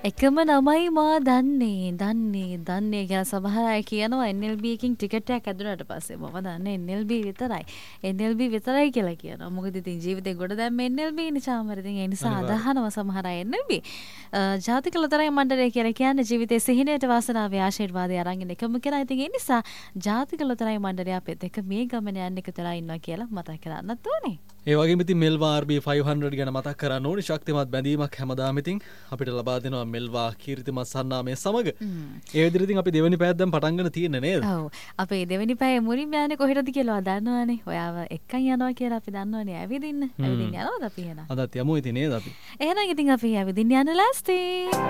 එකම නමයි මා දන්නේ කියලා සමහර අය කියනවා NLB එකකින් ටිකට් එකක් ඇදුනට පස්සේ මම දන්නේ NLB විතරයි කියලා කියනවා. මොකද ඉතින් ජීවිතේ ගොඩ දැම්ම NLB නිසාම ඉතින් ඒ නිසා අදහනවා සමහර අය NLB. ජාතික ලොතරැයි මණ්ඩලය කියලා කියන්නේ ජීවිතේ සිහිනයට වාසනාවේ ආශිර්වාදය අරන් ඉන්න එකම කෙනා. ඉතින් ඒ නිසා ජාතික ලොතරැයි මණ්ඩලය අපිත් එක්ක මේ ගමන යන්න එකතුලා ඉන්නවා කියලා මතක් කරන්නත් ඕනේ. ඒ වගේම ඉතින් මෙල්වා RB 500 ගැන මතක් කරන්න ඕනේ. ශක්තිමත් බැඳීමක් හැමදාම ඉතින් අපිට ලබා දෙනවා මෙල්වා කීර්තිමත් සන්නාමය සමග. ඒ විදිහට ඉතින් අපි දෙවෙනි පැයක් දැන් පටන් ගන්න තියෙන්නේ නේද? ඔව්. අපේ දෙවෙනි පැයේ මුලින්ම යන්නේ කොහෙටද කියලා දන්නවනේ. ඔයාව එක්කන් යනවා කියලා අපි දන්නවනේ. ඇවිදින්න යනවාද අපි එහෙනම්? අදත් යමු ඉතින් නේද අපි? එහෙනම් ඉතින් අපි ඇවිදින්න යන ලෑස්ති.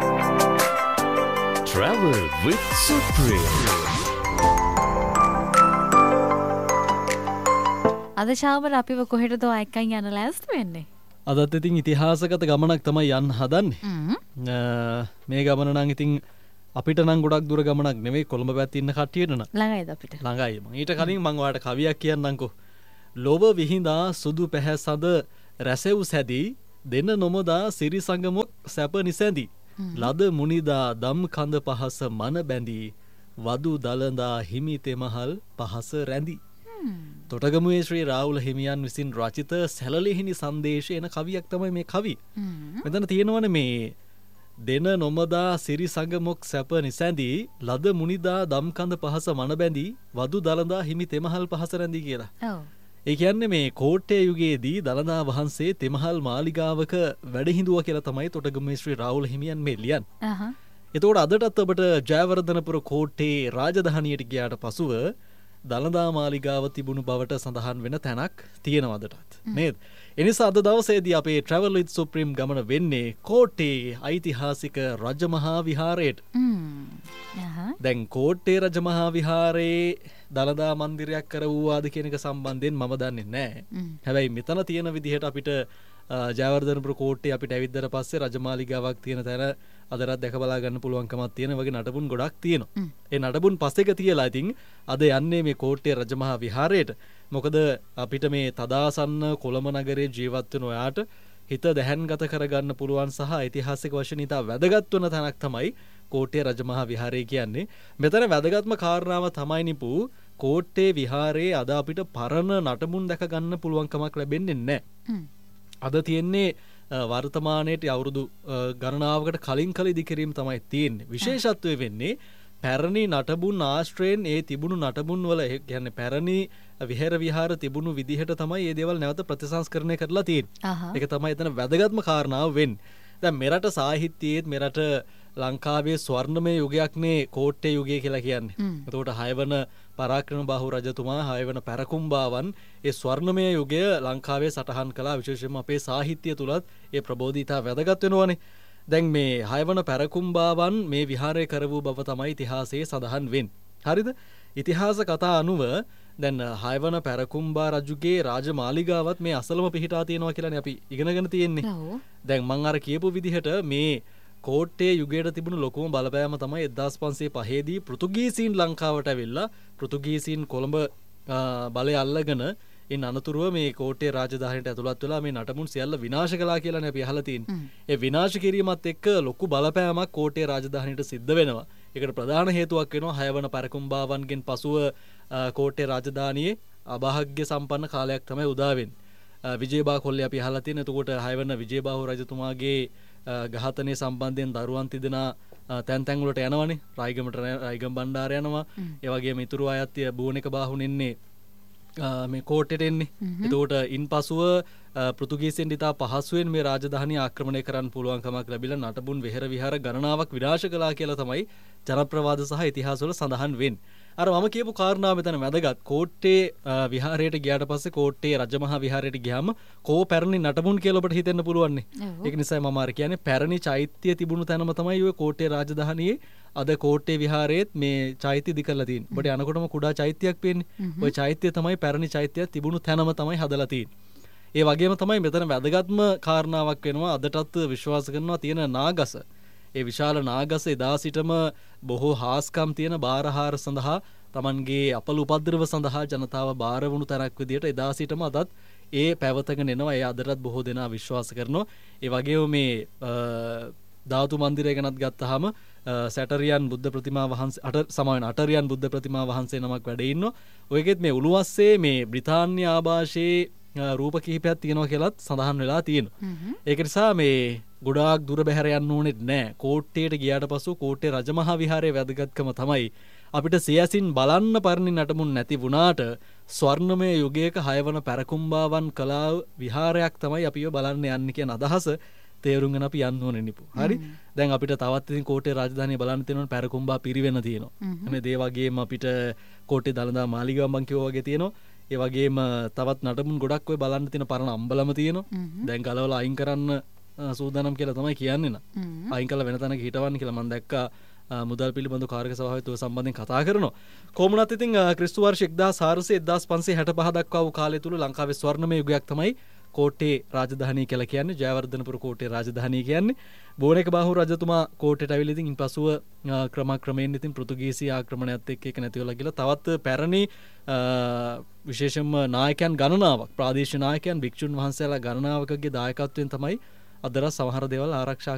Travel with Supreme. අද ශාමර අපිව කොහෙටද එක්කන් යන ලෑස්ති වෙන්නේ? අදත් ඉතින් ඉතිහාසගත ගමනක් තමයි යන්න හදන්නේ. මේ ගමන නම් ඉතින් අපිට නම් ගොඩක් දුර ගමනක් නෙවෙයි. කොළඹ පැත්තේ ඉන්න කට්ටියට නම් ළඟයිද අපිට? ළඟයි. මම ඊට කලින් මම ඔයාලට කවියක් කියන්නම්කෝ. ලොව විහිඳා සුදු පැහැසඳ රැසෙව් සැදී දෙන නොමදා සිරි සංගමොක් සැප නිසැඳි. ලද මුනිදා දම් කඳ පහස මන බැඳී වදු දලඳා හිමි තෙමහල් පහස රැඳි. තොටගමුවේ ශ්‍රී රාහුල හිමියන් විසින් රචිත සැලලිහිණි සංදේශය එන කවියක් තමයි මේ කවිය. මෙතන තියෙනවනේ මේ දෙන නොමදා සිරි සංගමොක් සැප නිසැඳී ලද මුනිදා දම් කඳ පහස මන බැඳී වදු දලඳා හිමි තෙමහල් පහස රැඳි කියලා. ඔව්. ඒ කියන්නේ මේ කෝට්ටේ යුගයේදී දළදා වහන්සේ තෙමහල් මාලිගාවක වැඩ හිඳුවා කියලා තමයි තොටගමුවේ ශ්‍රී රාහුල හිමියන් මේ ලියන්නේ. එතකොට අදටත් ඔබට ජයවර්ධනපුර කෝට්ටේ රාජධානියට ගියාට පසුව දළදා මාලිගාව තිබුණු බවට සඳහන් වෙන තැනක් තියෙනවා අදටත්. නේද? එනිසා අද දවසේදී අපේ Travel with Supreme ගමන වෙන්නේ කෝට්ටේ ඓතිහාසික රජමහා විහාරයට. දැන් කෝට්ටේ රජමහා විහාරයේ දළදා මන්දිරයක් කරවුවාද කියන එක සම්බන්ධයෙන් මම දන්නේ නැහැ. හැබැයි මෙතන තියෙන විදිහට අපිට ජයවර්ධනපුර කෝට්ටේ අපිට ඇවිද්දට පස්සේ රජමාලිගාවක් තියෙන තැන අදටත් දැක බලා ගන්න පුළුවන්කමක් තියෙන වගේ නටබුන් ගොඩක් තියෙනවා. ඒ නටබුන් පස්සෙක තියලා ඉතින් අද යන්නේ මේ කෝට්ටේ රජමහා විහාරයට. මොකද අපිට මේ තදාසන්න කොළඹ නගරේ ජීවත් වෙන ඔයාට හිත දැහැන්ගත කරගන්න පුළුවන් සහ ඓතිහාසික වශයෙන් ඉතා වැදගත් වන තැනක් තමයි කෝට්ටේ රජමහා විහාරය කියන්නේ. මෙතන වැදගත්ම කාරණාව තමයි නිපු කෝට්ටේ විහාරයේ අද අපිට පරණ නටබුන් දැක ගන්න පුළුවන්කමක් ලැබෙන්නේ නැහැ. අද තියෙන්නේ වර්තමානයේට අවුරුදු ගණනාවකට කලින් කල ඉදිකිරීම තමයි තියෙන්නේ. විශේෂත්වය වෙන්නේ පැරණි නටබුන් ආශ්‍රයෙන් ඒ තිබුණු නටබුන් වල කියන්නේ පැරණි විහෙර විහාර තිබුණු විදිහට තමයි මේ දේවල් නැවත ප්‍රතිසංස්කරණය කරලා තියෙන්නේ. ඒක තමයි එතන වැදගත්ම කාරණාව වෙන්නේ. දැන් මෙරට සාහිත්‍යයේත් මෙරට ලංකාවේ ස්වර්ණමය යුගයක්නේ කෝට්ටේ යුගය කියලා කියන්නේ. එතකොට 6 වන පරාක්‍රමබාහු රජතුමා 6 වන පැරකුම්බාවන් ඒ ස්වර්ණමය යුගය ලංකාවේ සටහන් කළා. විශේෂයෙන්ම අපේ සාහිත්‍යය තුලත් ඒ ප්‍රබෝධිතා වැදගත් වෙනවනේ. දැන් මේ 6 වන පැරකුම්බාවන් මේ විහාරය කරවූ බව තමයි ඉතිහාසයේ සඳහන් වෙන්නේ. හරිද? ඉතිහාස කතා අනුව දැන් 6 වන පැරකුම්බා රජුගේ රාජමාලිගාවත් මේ අසලම පිහිටා තියෙනවා කියලානේ අපි ඉගෙනගෙන තියෙන්නේ. දැන් මම අර කියපු විදිහට මේ කෝට්ටේ යුගයට තිබුණු ලොකුම බලපෑම තමයි 1505 දී පෘතුගීසීන් ලංකාවට ඇවිල්ලා පෘතුගීසීන් කොළඹ බලය අල්ලගෙන ඉන් අනතුරුව මේ කෝට්ටේ රාජධානියට ඇතුළත් වෙලා මේ නටබුන් සියල්ල විනාශ කළා කියලානේ අපි අහලා තියෙන්නේ. ඒ විනාශ කිරීමත් එක්ක ලොකු බලපෑමක් කෝට්ටේ රාජධානියට සිද්ධ වෙනවා. ඒකට ප්‍රධාන හේතුවක් වෙනවා 6 වන පැරකුම්බාවන්ගෙන් පසුව කෝට්ටේ රාජධානියේ අභාග්‍ය සම්පන්න කාලයක් තමයි උදා වෙන්නේ. විජේබා කොල්ලේ අපි අහලා තියෙන. එතකොට 6 වන විජේබාහු රජතුමාගේ ඝාතනය සම්බන්ධයෙන් දරුවන් තිදෙනා තැන් තැන් වලට යනවනේ. රායිගමට රායිගම බණ්ඩාර යනවා. ඒ වගේම ඉතුරු අයත් බූණික බාහුන් එන්නේ මේ කෝට්ටේට එන්නේ. එතකොට ඉන්පසුව පෘතුගීසීන් ඉතා පහසුවෙන් මේ රාජධානිය ආක්‍රමණය කරන්න පුළුවන්කමක් ලැබිලා නටබුන් විහෙර විහාර ගණනාවක් විනාශ කළා කියලා තමයි ජනප්‍රවාද සහ ඉතිහාසවල සඳහන් වෙන්නේ. අර මම කියපු කාරණාව මෙතන වැදගත්. කෝට්ටේ විහාරයට ගියාට පස්සේ කෝට්ටේ රජමහා විහාරයට ගියාම කෝ පැරණි නටබුන් කියලා ඔබට හිතෙන්න පුළුවන් නේ. ඒක නිසා මම අර කියන්නේ පැරණි චෛත්‍ය තිබුණු තැනම තමයි ඔය කෝට්ටේ රාජධානියේ අද කෝට්ටේ විහාරයේත් මේ චෛත්‍ය ඉදි කරලා තියෙන්නේ. ඔබට යනකොටම කුඩා චෛත්‍යයක් පේන්නේ. ওই චෛත්‍ය තමයි පැරණි චෛත්‍යයක් තිබුණු තැනම තමයි හදලා තියෙන්නේ. ඒ වගේම තමයි මෙතන වැදගත්ම කාරණාවක් වෙනවා අදටත් විශ්වාස කරනවා තියෙන නාගස. ඒ විශාල නාගස එදා සිටම බොහෝ හාස්කම් තියෙන බාරහාර සඳහා තමන්ගේ අපල උපද්‍රව සඳහා ජනතාව බාර වුණු තැනක් විදියට එදා සිටම අදත් ඒ පැවතගෙන එනවා. ඒ අදටත් බොහෝ දෙනා විශ්වාස කරනවා. ඒ වගේම මේ ධාතු මන්දිරය ගැනත් ගත්තහම සැටරියන් බුද්ධ ප්‍රතිමා වහන්සේ අටරියන් බුද්ධ ප්‍රතිමා වහන්සේ නමක් වැඩ ඉන්නවා. ඔයගෙත් මේ උළුවස්සේ මේ බ්‍රිතාන්‍ය ආభాෂයේ රූප කිහිපයක් තියෙනවා කියලාත් සඳහන් වෙලා තියෙනවා. ඒක නිසා මේ ගොඩාක් දුර බැහැර යන්න ඕනෙත් නැහැ. කෝට්ටේට ගියාට පසු කෝට්ටේ රජමහා විහාරයේ වැදගත්කම තමයි අපිට සියසින් බලන්න පරිණි නටමුන් නැති වුණාට ස්වර්ණමය යුගයක 6 වන පැරකුම්බාවන් කලා විහාරයක් තමයි අපිව බලන්න යන්නේ කියන අදහස තේරුම් ගන්න අපි යන්න ඕනේ නිපු. හරි. දැන් අපිට තවත් ඉතින් කෝට්ටේ රාජධානිය බලන්න තියෙනවා පැරකුම්බා පිරිවෙන තියෙනවා. මේ දේ වගේම අපිට කෝට්ටේ දළදා මාලිගාව මං කිව්වා වගේ තියෙනවා. ඒ වගේම තවත් නටමුන් ගොඩක් ඔය බලන්න තියෙන පරණ අම්බලම තියෙනවා. දැන් කලවල අයින් කරන්න සූදානම් කියලා තමයි කියන්නේ නා. අයින් කළා වෙන තැනක හිටවන්න කියලා මම දැක්කා. මුදල් පිළිබඳ කාර්යක සභාවේ සම්බන්ධයෙන් කතා කරනවා. කොමුණත් ඉතින් ක්‍රිස්තු වර්ෂ 1400 1565 දක්වා වූ කාලය තුල ලංකාවේ ස්වර්ණමය යුගයක් තමයි කෝට්ටේ රාජධානිය කියලා කියන්නේ. ජයවර්ධනපුර කෝට්ටේ රාජධානිය කියන්නේ. බෝනක බාහු රජතුමා කෝට්ටේට ඇවිල්ලා ඉතින් ඉන්පසුව ක්‍රමක්‍රමයෙන් ඉතින් පෘතුගීසි ආක්‍රමණයත් එක්ක එක නැති වෙලා ගිහලා තවත් පැරණි විශේෂයෙන්ම නායකයන් ගණනාවක් ප්‍රාදේශීය නායකයන් භික්ෂුන් වහන්සේලා ගණනාවකගේ දායකත්වයෙන් තමයි අදරස් සමහර දේවල් ආරක්ෂා